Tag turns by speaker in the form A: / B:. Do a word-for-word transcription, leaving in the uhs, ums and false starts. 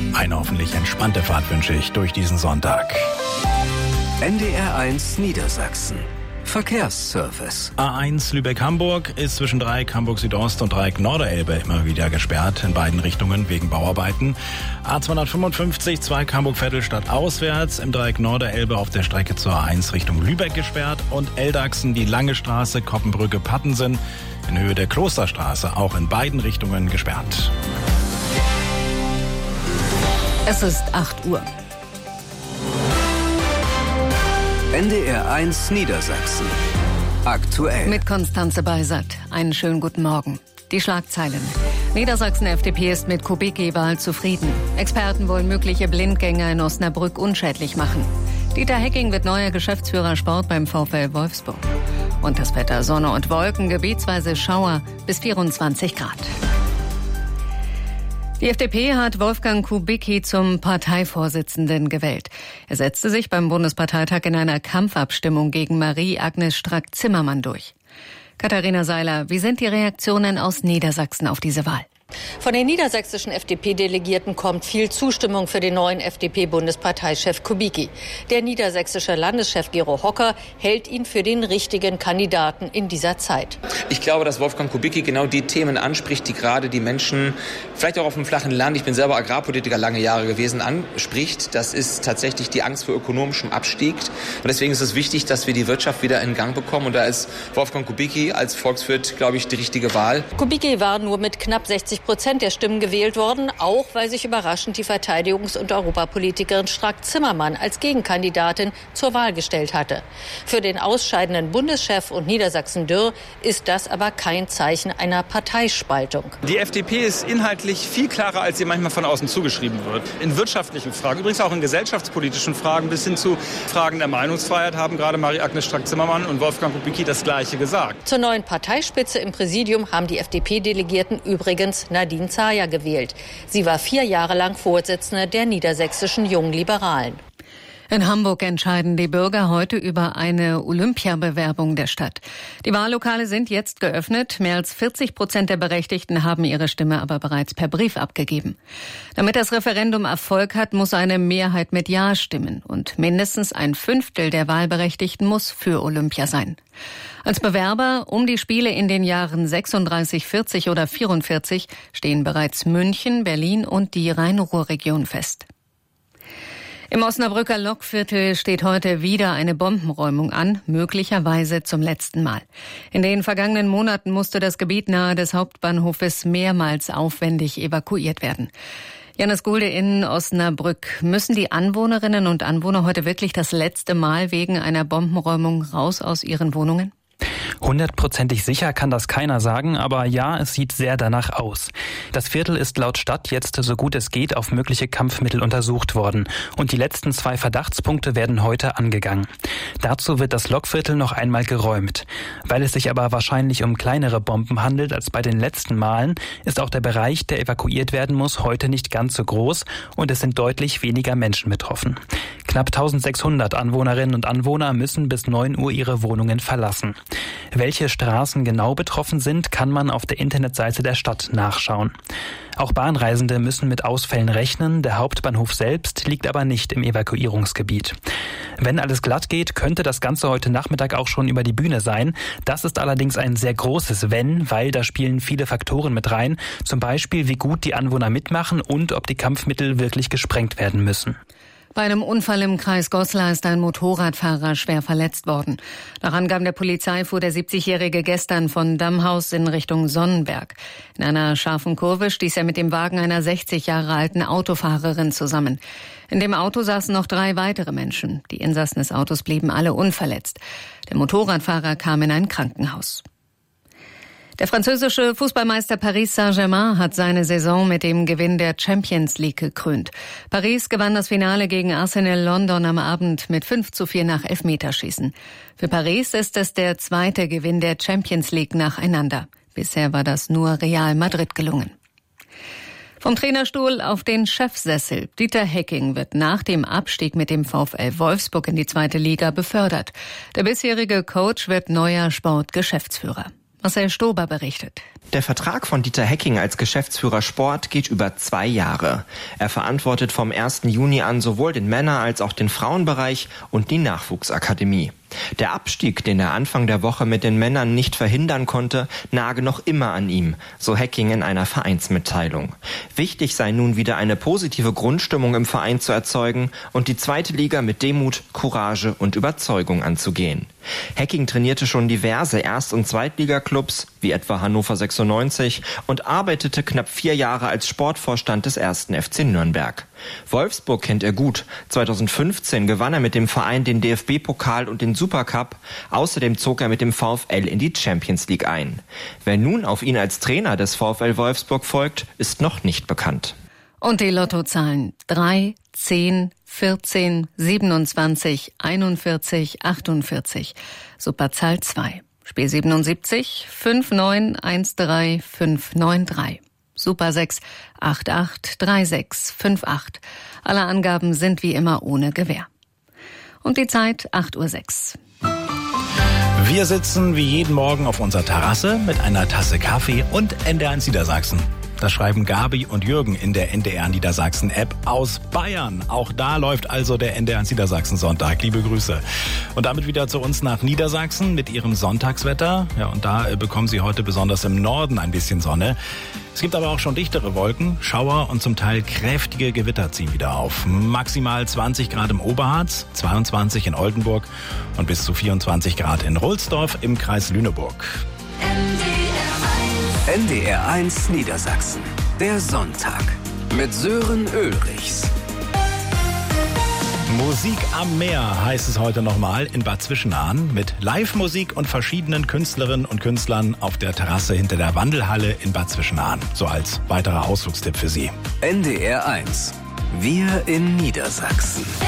A: Eine hoffentlich entspannte Fahrt wünsche ich durch diesen Sonntag.
B: N D R eins Niedersachsen. Verkehrsservice.
A: A eins Lübeck-Hamburg ist zwischen Dreieck Hamburg-Südost und Dreieck Norderelbe immer wieder gesperrt, in beiden Richtungen wegen Bauarbeiten. A zweihundertfünfundfünfzig Zweig Hamburg-Vettelstadt auswärts, im Dreieck Norderelbe auf der Strecke zur A eins Richtung Lübeck gesperrt und Eldachsen die Lange Straße, Koppenbrücke-Pattensen in Höhe der Klosterstraße auch in beiden Richtungen gesperrt.
C: Es ist acht Uhr.
B: N D R eins Niedersachsen. Aktuell.
C: Mit Konstanze Beisert. Einen schönen guten Morgen. Die Schlagzeilen. Niedersachsen-F D P ist mit Kubicki-Wahl zufrieden. Experten wollen mögliche Blindgänger in Osnabrück unschädlich machen. Dieter Hecking wird neuer Geschäftsführer Sport beim VfL Wolfsburg. Und das Wetter: Sonne und Wolken, gebietsweise Schauer bis vierundzwanzig Grad. Die F D P hat Wolfgang Kubicki zum Parteivorsitzenden gewählt. Er setzte sich beim Bundesparteitag in einer Kampfabstimmung gegen Marie-Agnes Strack-Zimmermann durch. Katharina Seiler, wie sind die Reaktionen aus Niedersachsen auf diese Wahl?
D: Von den niedersächsischen F D P-Delegierten kommt viel Zustimmung für den neuen F D P-Bundesparteichef Kubicki. Der niedersächsische Landeschef Gero Hocker hält ihn für den richtigen Kandidaten in dieser Zeit.
E: Ich glaube, dass Wolfgang Kubicki genau die Themen anspricht, die gerade die Menschen, vielleicht auch auf dem flachen Land, ich bin selber Agrarpolitiker lange Jahre gewesen, anspricht. Das ist tatsächlich die Angst vor ökonomischem Abstieg. Und deswegen ist es wichtig, dass wir die Wirtschaft wieder in Gang bekommen. Und da ist Wolfgang Kubicki als Volkswirt, glaube ich, die richtige Wahl.
D: Kubicki war nur mit knapp sechzig Prozent der Stimmen gewählt worden, auch weil sich überraschend die Verteidigungs- und Europapolitikerin Strack-Zimmermann als Gegenkandidatin zur Wahl gestellt hatte. Für den ausscheidenden Bundeschef und Niedersachsen-Dürr ist das aber kein Zeichen einer Parteispaltung.
F: Die F D P ist inhaltlich viel klarer, als sie manchmal von außen zugeschrieben wird. In wirtschaftlichen Fragen, übrigens auch in gesellschaftspolitischen Fragen bis hin zu Fragen der Meinungsfreiheit haben gerade Marie-Agnes Strack-Zimmermann und Wolfgang Kubicki das Gleiche gesagt.
D: Zur neuen Parteispitze im Präsidium haben die F D P-Delegierten übrigens Nadine Zaja gewählt. Sie war vier Jahre lang Vorsitzende der niedersächsischen Jungen Liberalen.
C: In Hamburg entscheiden die Bürger heute über eine Olympiabewerbung der Stadt. Die Wahllokale sind jetzt geöffnet. Mehr als vierzig Prozent der Berechtigten haben ihre Stimme aber bereits per Brief abgegeben. Damit das Referendum Erfolg hat, muss eine Mehrheit mit Ja stimmen. Und mindestens ein Fünftel der Wahlberechtigten muss für Olympia sein. Als Bewerber um die Spiele in den Jahren sechsunddreißig, vierzig oder vierundvierzig stehen bereits München, Berlin und die Rhein-Ruhr-Region fest. Im Osnabrücker Lokviertel steht heute wieder eine Bombenräumung an, möglicherweise zum letzten Mal. In den vergangenen Monaten musste das Gebiet nahe des Hauptbahnhofes mehrmals aufwendig evakuiert werden. Janis Gulde in Osnabrück. Müssen die Anwohnerinnen und Anwohner heute wirklich das letzte Mal wegen einer Bombenräumung raus aus ihren Wohnungen?
G: Hundertprozentig sicher kann das keiner sagen, aber ja, es sieht sehr danach aus. Das Viertel ist laut Stadt jetzt so gut es geht auf mögliche Kampfmittel untersucht worden und die letzten zwei Verdachtspunkte werden heute angegangen. Dazu wird das Lokviertel noch einmal geräumt. Weil es sich aber wahrscheinlich um kleinere Bomben handelt als bei den letzten Malen, ist auch der Bereich, der evakuiert werden muss, heute nicht ganz so groß und es sind deutlich weniger Menschen betroffen. Knapp eintausendsechshundert Anwohnerinnen und Anwohner müssen bis neun Uhr ihre Wohnungen verlassen. Welche Straßen genau betroffen sind, kann man auf der Internetseite der Stadt nachschauen. Auch Bahnreisende müssen mit Ausfällen rechnen, der Hauptbahnhof selbst liegt aber nicht im Evakuierungsgebiet. Wenn alles glatt geht, könnte das Ganze heute Nachmittag auch schon über die Bühne sein. Das ist allerdings ein sehr großes Wenn, weil da spielen viele Faktoren mit rein, zum Beispiel wie gut die Anwohner mitmachen und ob die Kampfmittel wirklich gesprengt werden müssen.
C: Bei einem Unfall im Kreis Goslar ist ein Motorradfahrer schwer verletzt worden. Nach Angaben der Polizei fuhr der siebzigjährige gestern von Dammhaus in Richtung Sonnenberg. In einer scharfen Kurve stieß er mit dem Wagen einer sechzig Jahre alten Autofahrerin zusammen. In dem Auto saßen noch drei weitere Menschen. Die Insassen des Autos blieben alle unverletzt. Der Motorradfahrer kam in ein Krankenhaus. Der französische Fußballmeister Paris Saint-Germain hat seine Saison mit dem Gewinn der Champions League gekrönt. Paris gewann das Finale gegen Arsenal London am Abend mit fünf zu vier nach Elfmeterschießen. Für Paris ist es der zweite Gewinn der Champions League nacheinander. Bisher war das nur Real Madrid gelungen. Vom Trainerstuhl auf den Chefsessel. Dieter Hecking wird nach dem Abstieg mit dem VfL Wolfsburg in die zweite Liga befördert. Der bisherige Coach wird neuer Sportgeschäftsführer. Marcel Stober berichtet.
H: Der Vertrag von Dieter Hecking als Geschäftsführer Sport geht über zwei Jahre. Er verantwortet vom ersten Juni an sowohl den Männer- als auch den Frauenbereich und die Nachwuchsakademie. Der Abstieg, den er Anfang der Woche mit den Männern nicht verhindern konnte, nage noch immer an ihm, so Hecking in einer Vereinsmitteilung. Wichtig sei nun wieder eine positive Grundstimmung im Verein zu erzeugen und die zweite Liga mit Demut, Courage und Überzeugung anzugehen. Hecking trainierte schon diverse Erst- und Zweitligaklubs, wie etwa Hannover sechsundneunzig, und arbeitete knapp vier Jahre als Sportvorstand des ersten F C Nürnberg. Wolfsburg kennt er gut. zweitausendfünfzehn gewann er mit dem Verein den D F B-Pokal und den Supercup. Außerdem zog er mit dem VfL in die Champions League ein. Wer nun auf ihn als Trainer des VfL Wolfsburg folgt, ist noch nicht bekannt.
C: Und die Lottozahlen drei, zehn, vierzehn, siebenundzwanzig, einundvierzig, achtundvierzig. Superzahl zwei. Spiel siebenundsiebzig, fünf neun eins drei fünf neun drei. Super sechs, acht acht drei sechs fünf acht. Alle Angaben sind wie immer ohne Gewähr. Und die Zeit acht Uhr sechs.
A: Wir sitzen wie jeden Morgen auf unserer Terrasse mit einer Tasse Kaffee und N D R eins Niedersachsen. Das schreiben Gabi und Jürgen in der N D R Niedersachsen-App aus Bayern. Auch da läuft also der N D R eins Niedersachsen-Sonntag. Liebe Grüße. Und damit wieder zu uns nach Niedersachsen mit ihrem Sonntagswetter. Ja, und da bekommen Sie heute besonders im Norden ein bisschen Sonne. Es gibt aber auch schon dichtere Wolken, Schauer und zum Teil kräftige Gewitter ziehen wieder auf. Maximal zwanzig Grad im Oberharz, zweiundzwanzig in Oldenburg und bis zu vierundzwanzig Grad in Rulsdorf im Kreis Lüneburg.
B: N D R eins Niedersachsen. Der Sonntag mit Sören Ulrichs.
A: Musik am Meer heißt es heute nochmal in Bad Zwischenahn mit Live-Musik und verschiedenen Künstlerinnen und Künstlern auf der Terrasse hinter der Wandelhalle in Bad Zwischenahn. So als weiterer Ausflugstipp für Sie.
B: N D R eins. Wir in Niedersachsen.